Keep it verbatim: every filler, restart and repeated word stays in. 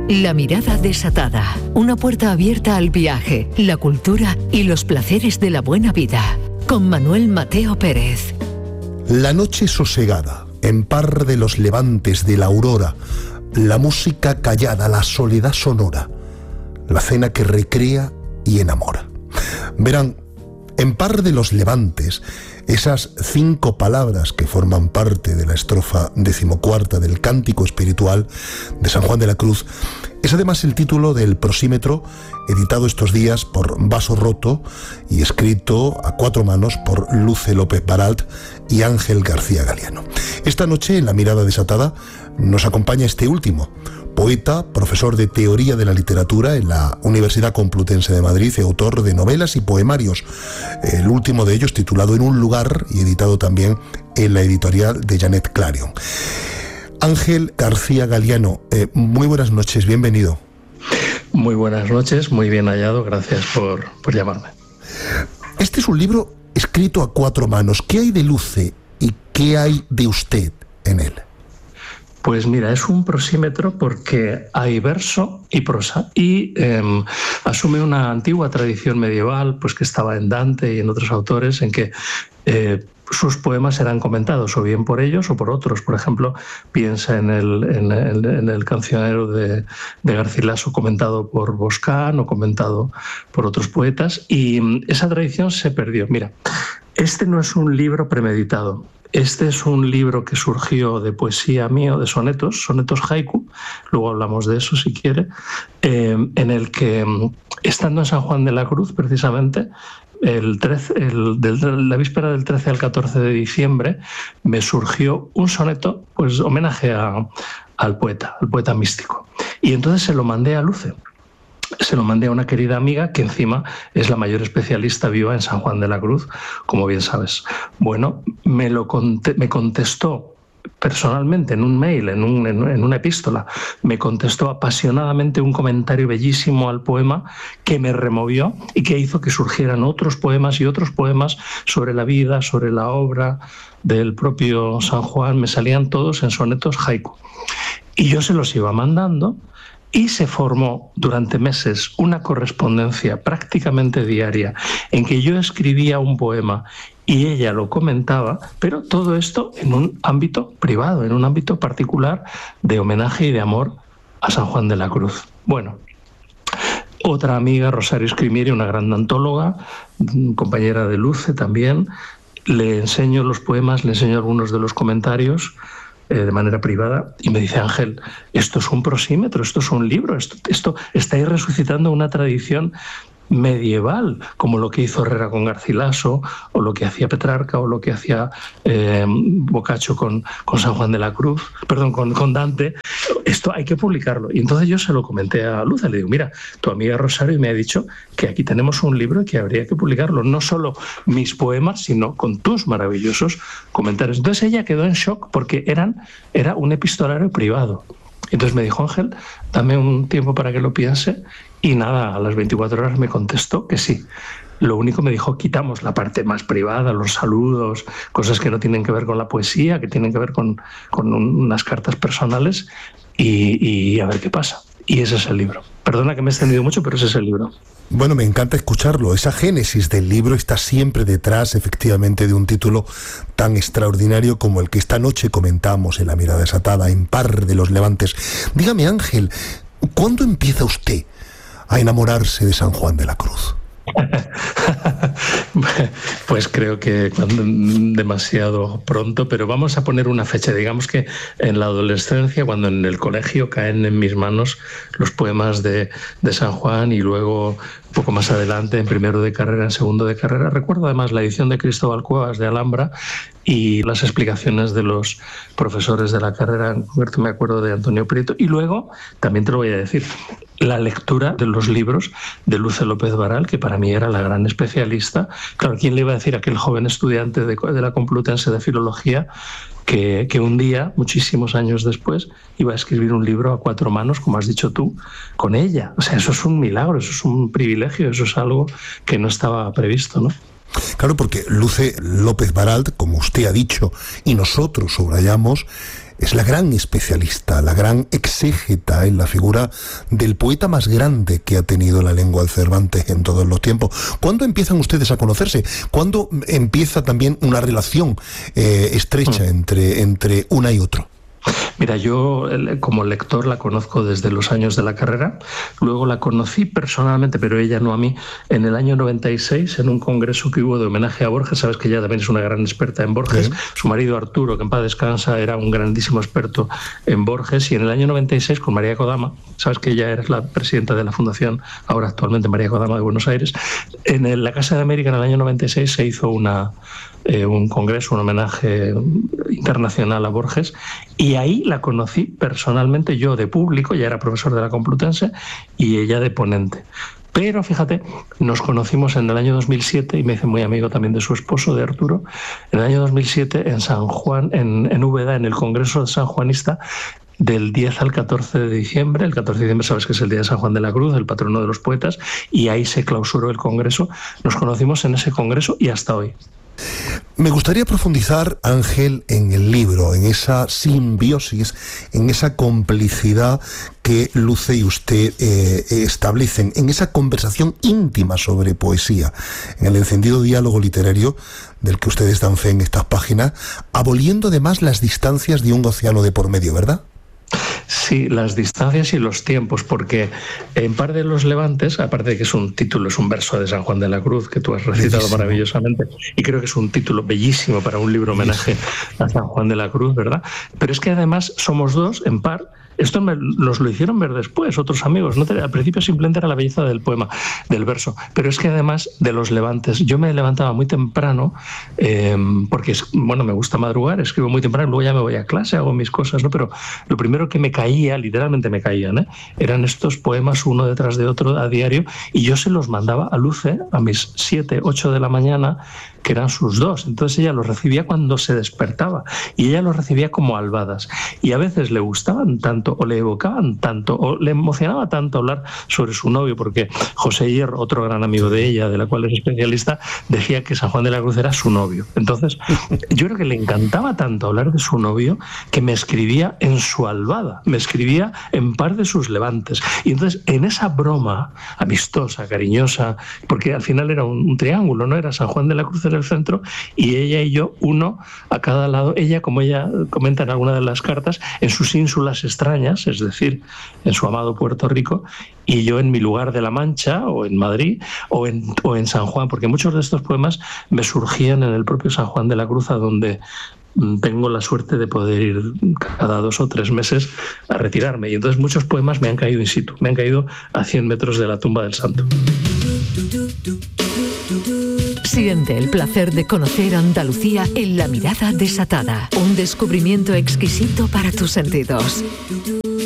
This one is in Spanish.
La mirada desatada, una puerta abierta al viaje, la cultura y los placeres de la buena vida, con Manuel Mateo Pérez. La noche sosegada, en par de los levantes de la aurora, la música callada, la soledad sonora, la cena que recrea y enamora. Verán, en par de los levantes, esas cinco palabras que forman parte de la estrofa decimocuarta del Cántico Espiritual de San Juan de la Cruz, es además el título del prosímetro editado estos días por Vaso Roto y escrito a cuatro manos por Luce López Baralt y Ángel García Galiano. Esta noche, en La Mirada Desatada, nos acompaña este último, poeta, profesor de Teoría de la Literatura en la Universidad Complutense de Madrid y autor de novelas y poemarios, el último de ellos titulado En un lugar y editado también en la editorial de Janet Clarion. Ángel García Galiano, eh, muy buenas noches, bienvenido. Muy buenas noches, muy bien hallado, gracias por, por llamarme. Este es un libro escrito a cuatro manos. ¿Qué hay de Luce y qué hay de usted en él? Pues mira, es un prosímetro porque hay verso y prosa y eh, asume una antigua tradición medieval pues que estaba en Dante y en otros autores en que eh, sus poemas eran comentados o bien por ellos o por otros. Por ejemplo, piensa en el, en el, en el cancionero de, de Garcilaso comentado por Boscán o comentado por otros poetas, y esa tradición se perdió. Mira, este no es un libro premeditado. Este es un libro que surgió de poesía mío, de sonetos, sonetos haiku, luego hablamos de eso si quiere, eh, en el que, estando en San Juan de la Cruz, precisamente, el trece, el, de la víspera del trece al catorce de diciembre, me surgió un soneto, pues homenaje a, al poeta, al poeta místico. Y entonces se lo mandé a Luce. Se lo mandé a una querida amiga que encima es la mayor especialista viva en San Juan de la Cruz, como bien sabes. Bueno, me, lo conte- me contestó personalmente en un mail, en, un, en, en una epístola, me contestó apasionadamente un comentario bellísimo al poema que me removió y que hizo que surgieran otros poemas y otros poemas sobre la vida, sobre la obra del propio San Juan. Me salían todos en sonetos haiku. Y yo se los iba mandando. Y se formó durante meses una correspondencia prácticamente diaria en que yo escribía un poema y ella lo comentaba, pero todo esto en un ámbito privado, en un ámbito particular de homenaje y de amor a San Juan de la Cruz. Bueno, otra amiga, Rosario Escrimieri, una gran antóloga, compañera de Luce también, le enseño los poemas, le enseño algunos de los comentarios de manera privada, y me dice: Ángel, esto es un prosímetro, esto es un libro, esto, esto estáis resucitando una tradición medieval, como lo que hizo Herrera con Garcilaso, o lo que hacía Petrarca, o lo que hacía eh, Boccaccio con, con San Juan de la Cruz, perdón, con, con Dante. Esto hay que publicarlo. Y entonces yo se lo comenté a Luz, le digo: mira, tu amiga Rosario me ha dicho que aquí tenemos un libro y que habría que publicarlo, no solo mis poemas, sino con tus maravillosos comentarios. Entonces ella quedó en shock porque eran, era un epistolario privado. Entonces me dijo: Ángel, dame un tiempo para que lo piense. Y nada, a las veinticuatro horas me contestó que sí. Lo único, me dijo, quitamos la parte más privada, los saludos, cosas que no tienen que ver con la poesía, que tienen que ver con, con unas cartas personales, y, y a ver qué pasa. Y ese es el libro. Perdona que me he extendido mucho, pero ese es el libro. Bueno, me encanta escucharlo. Esa génesis del libro está siempre detrás, efectivamente, de un título tan extraordinario como el que esta noche comentamos en La Mirada Desatada, En par de los levantes. Dígame, Ángel, ¿cuándo empieza usted a enamorarse de San Juan de la Cruz? Pues creo que cuando, demasiado pronto, pero vamos a poner una fecha. Digamos que en la adolescencia, cuando en el colegio caen en mis manos los poemas de, de San Juan, y luego un poco más adelante, en primero de carrera, en segundo de carrera. Recuerdo además la edición de Cristóbal Cuevas de Alhambra y las explicaciones de los profesores de la carrera, en concreto me acuerdo de Antonio Prieto, y luego, también te lo voy a decir, la lectura de los libros de Luce López Baralt, que para mí era la gran especialista. Claro, ¿quién le iba a decir a aquel joven estudiante de, de la Complutense de Filología que, que un día, muchísimos años después, iba a escribir un libro a cuatro manos, como has dicho tú, con ella? O sea, eso es un milagro, eso es un privilegio, eso es algo que no estaba previsto, ¿no? Claro, porque Luce López Baralt, como usted ha dicho, y nosotros subrayamos, es la gran especialista, la gran exégeta en la figura del poeta más grande que ha tenido la lengua de Cervantes en todos los tiempos. ¿Cuándo empiezan ustedes a conocerse? ¿Cuándo empieza también una relación eh, estrecha entre, entre una y otro? Mira, yo como lector la conozco desde los años de la carrera, luego la conocí personalmente, pero ella no a mí, en el año noventa y seis, en un congreso que hubo de homenaje a Borges. Sabes que ella también es una gran experta en Borges. Sí. Su marido Arturo, que en paz descansa, era un grandísimo experto en Borges, y en el año noventa y seis con María Kodama, sabes que ella es la presidenta de la fundación, ahora actualmente María Kodama de Buenos Aires, en el, la Casa de América en el año noventa y seis se hizo una... Eh, un congreso, un homenaje internacional a Borges, y ahí la conocí personalmente, yo de público, ya era profesor de la Complutense, y ella de ponente. Pero fíjate, nos conocimos en el año dos mil siete y me hice muy amigo también de su esposo, de Arturo, en el año dos mil siete en San Juan, en, en Úbeda, en el Congreso de San Juanista, del diez al catorce de diciembre. El catorce de diciembre sabes que es el día de San Juan de la Cruz, el patrono de los poetas, y ahí se clausuró el congreso. Nos conocimos en ese congreso y hasta hoy. Me gustaría profundizar, Ángel, en el libro, en esa simbiosis, en esa complicidad que Luce y usted eh, establecen, en esa conversación íntima sobre poesía, en el encendido diálogo literario del que ustedes dan fe en estas páginas, aboliendo además las distancias de un océano de por medio, ¿verdad? Sí, las distancias y los tiempos, porque en Par de los Levantes, aparte de que es un título, es un verso de San Juan de la Cruz que tú has recitado bellísimo, maravillosamente, y creo que es un título bellísimo para un libro homenaje a San Juan de la Cruz, ¿verdad? Pero es que además somos dos en par. Esto me, nos lo hicieron ver después otros amigos, ¿no? Al principio simplemente era la belleza del poema, del verso, pero es que además de los levantes, yo me levantaba muy temprano, eh, porque es, bueno, me gusta madrugar, escribo muy temprano, luego ya me voy a clase, hago mis cosas, ¿no? Pero lo primero que me caía, literalmente me caían, ¿eh? Eran estos poemas uno detrás de otro a diario, y yo se los mandaba a Luce a mis siete, ocho de la mañana, que eran sus dos. Entonces ella los recibía cuando se despertaba, y ella los recibía como albadas, y a veces le gustaban tanto o le evocaban tanto o le emocionaba tanto hablar sobre su novio, porque José Hierro, otro gran amigo de ella, de la cual es especialista, decía que San Juan de la Cruz era su novio. Entonces yo creo que le encantaba tanto hablar de su novio que me escribía en su albada, me escribía en Par de sus Levantes, y entonces en esa broma amistosa, cariñosa, porque al final era un, un triángulo, ¿no? Era San Juan de la Cruz en el centro y ella y yo, uno a cada lado, ella, como ella comenta en alguna de las cartas, en sus ínsulas extrañas, es decir, en su amado Puerto Rico, y yo en mi lugar de La Mancha, o en Madrid, o en, o en San Juan, porque muchos de estos poemas me surgían en el propio San Juan de la Cruz, a donde tengo la suerte de poder ir cada dos o tres meses a retirarme, y entonces muchos poemas me han caído in situ, me han caído a cien metros de la tumba del santo. Siente el placer de conocer Andalucía en La Mirada Desatada, un descubrimiento exquisito para tus sentidos.